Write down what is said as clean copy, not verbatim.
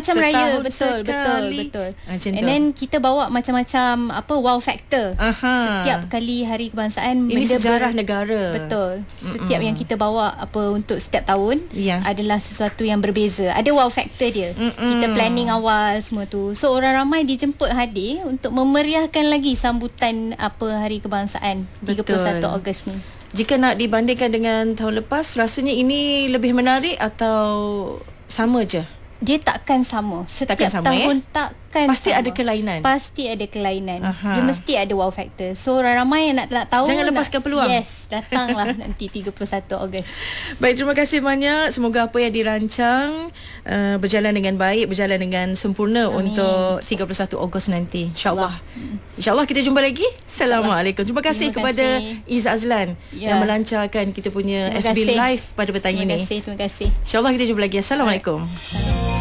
macam raya. Setahun Betul. sekali. Macam And tu. then kita bawa macam-macam wow factor. Setiap kali Hari Kebangsaan ini sejarah negara. Betul. Setiap yang kita bawa untuk setiap tahun adalah sesuatu yang berbeza. Ada wow factor dia. Kita planning awal semua tu. So orang ramai dijemput hadir untuk memeriahkan lagi sambutan Hari Kebangsaan 31 Ogos ni. Jika nak dibandingkan dengan tahun lepas, rasanya ini lebih menarik atau sama je? Dia takkan sama. Setiap takkan sama, tahun takkan pasti sama. ada kelainan. Pasti ada kelainan. Dia mesti ada wow factor. So orang ramai yang nak tahu, jangan lepaskan peluang. Yes, datanglah nanti 31 Ogos. Baik, terima kasih banyak. Semoga apa yang dirancang berjalan dengan baik, berjalan dengan sempurna. Amin. Untuk 31 Ogos nanti, InsyaAllah. InsyaAllah kita jumpa lagi. Assalamualaikum. Terima kasih kepada Izzah Azlan yang melancarkan kita punya FB Live pada petang ini. Terima kasih. InsyaAllah kita jumpa lagi. Assalamualaikum.